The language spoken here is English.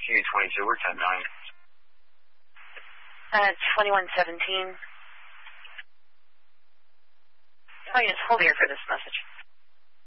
QU22, we're 10-9. 2117. Oh, yes, hold here for this message.